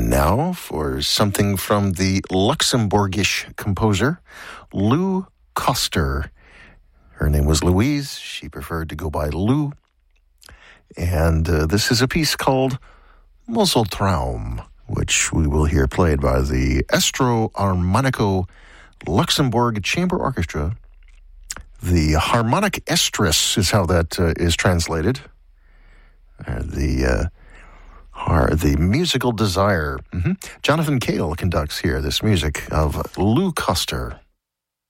Now for something from the Luxembourgish composer Lou Koster. Her name was Louise. She preferred to go by Lou. And this is a piece called Moseltraum, which we will hear played by the Estro Armonico Luxembourg Chamber Orchestra. The harmonic estrus is how that is translated. The musical desire. Jonathan Cale conducts here this music of Lou Koster.